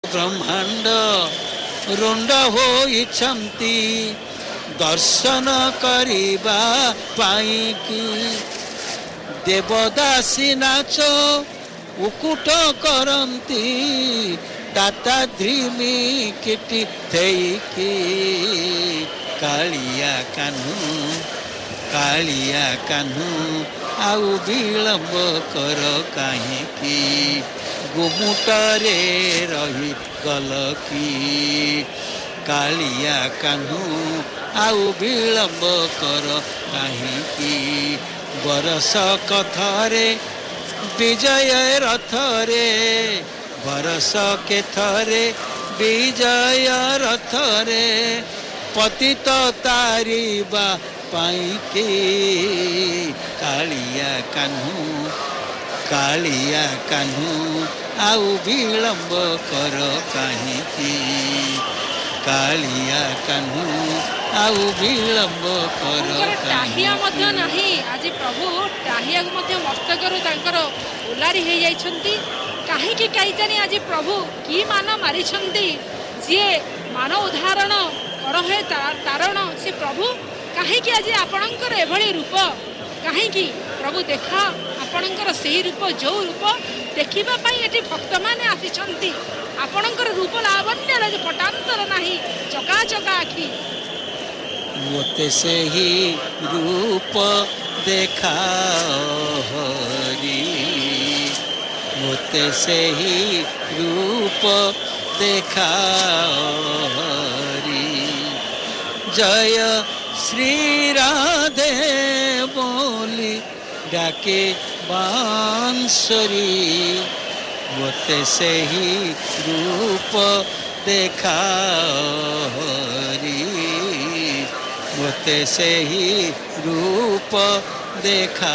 ब्रह्मांड रुंड होइछंती दर्शन करिबा पाइकी देवदासी नाच उकुट करंती दाता ध्रिमी किटी थेइकी कालिया कान्हू आउ विलंब कर काहेकी गुमुटरे रही गल की कालिया कान्हू आउ विलंब कर काहेकी बरस कथरे विजय रथरे बरस के थरे विजय रथरे पतित तारिबा पाइके कालिया कान्हू आउ विलंब कर काहेकी कालिया कान्हू आउ विलंब कर टाहिया मध्य नहीं आज प्रभु टाहिया को मध्य मस्तकरू तांकर उलारी हे जाइछंती काहेकि जानी आज प्रभु की मान मारी जी मान उदाहरण कर है तारण से प्रभु कहीं आज आपणकर एभली रूप कहीं प्रभु देखा आपणकर से रूप जो रूप देखा ये भक्त मैंने आसी आपणकर रूप लावण्य पटांतर नहीं चकाचका आखि मोते से ही रूप देखा हरी मोते से ही रूप देखा हरी जय श्री राधे बोली डाके बांसुरी मोते से ही रूप देखा हरी मोते से ही रूप देखा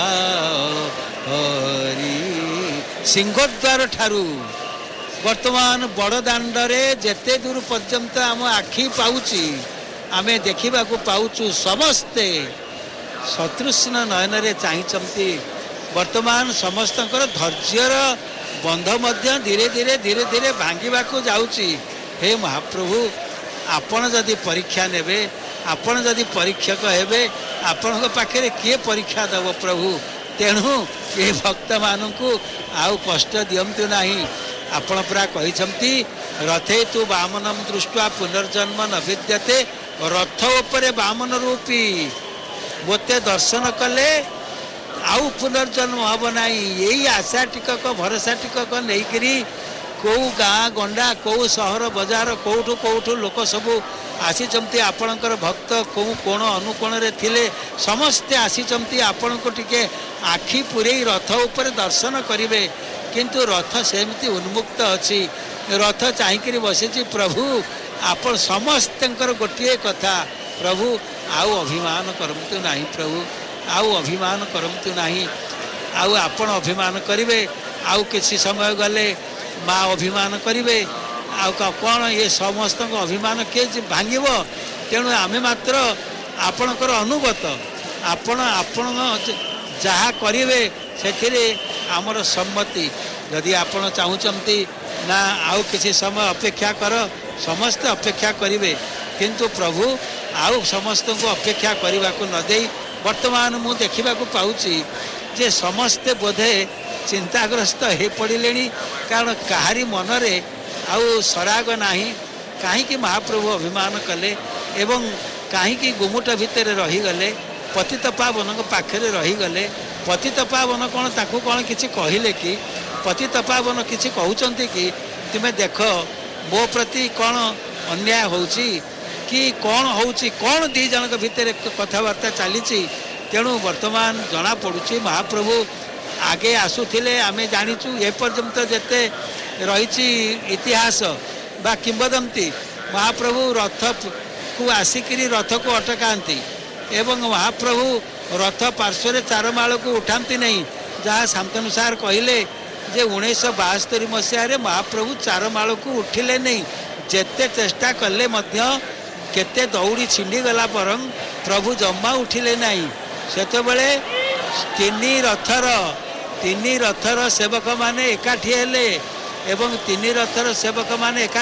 हरी सिंहद्वार ठारू वर्तमान बड़दाण्डरे जेते दूर पर्यंत आम आखि पाउची आमे देखा पाउचु समस्ते शत्रुष्ण नयन रे चाहिंचंती वर्तमान समस्तकर धैर्यर बंध मध्य धीरे धीरे धीरे धीरे भांगिबाकू जाउची हे महाप्रभु आपण जदि परीक्षा नेबे आपण जदि परीक्षक हेबे आपण पाखे किए परीक्षा दब प्रभु तेणु ये भक्त मानू आउ कष्ट दियंतु नहीं आपण पूरा कहते रथे तु वामनम दृष्टवा पुनर्जन्म न विद्यते रथ उपरे वामन रूपी मोते दर्शन कले आउ पुनर्जन्म हम ना यही आशा टिकक भरोसा टिकक नहीं कौ गाँ गंडा कौ सहर बजार कौठू लोक सब आसीचंती आपणकर भक्त कौ कोण अनुकोण रे थिले समस्ते आसीचंती आपण को टिके आखि पुरे रथ ऊपर दर्शन करिवे किंतु रथ सेमती उन्मुक्त अछि रथ चाहिकरी बसिछि प्रभु आपण समस्तंकर गोटे कथा प्रभु आउ अभिमान करमतु नाही प्रभु आउ अभिमान करमतु नाही आउ आपण अभिमान करिवे आउ किसी समय गले माँ अभिमान करिवे आउ कौन ये समस्त अभिमान किए भांगिब तेणु आमे मात्र आपणकर अनुगत आपण आपण जहाँ करिवे सेथिरे आमर सम्मति यदि आपण चाहूचंती ना आउ किसी समय अपेक्षा कर समस्त अपेक्षा करिवे किंतु प्रभु आउ समस्त को अपेक्षा करने को न दे वर्तमान मु देखा पाऊँची जे समस्ते बोधे चिंताग्रस्त हो पड़े कारण कहारी मनरे आउ सराग नाही कहीं महाप्रभु अभिमान कले एवं कहीं गुमुट भितर रहीगले पतित पावन पाखे रहीगले पतित पावन कौन ताकू कौन किसी कहले कि पतित पावन किसी कहते कि तुम्हें देख मो प्रति कौन अन्याय होउची कि कौन होउची कौन दी जन भितर कथबार्ता चली तेणु वर्तमान जना पड़ुची महाप्रभु आगे आसुथिले आमे जानिचु ए पर्यंत जेते रही इतिहास बा किंबदंती महाप्रभु रथ को आसिकी रथ को अटकाती एवं महाप्रभु रथ पार्श्व चारमाल को उठाती नहीं जहाँ शांतनु सार कहले जे 1972 मसीह महाप्रभु चारमाल को उठिले नहीं जेते चेष्टा कले मध्य केते दौड़ी छिंडी गला परं प्रभु जम्मा उठिले नहीं सेतबेले तीन रथर सेवक माने एकाठी हेले एवं तीन रथर सेवक माने एकाठी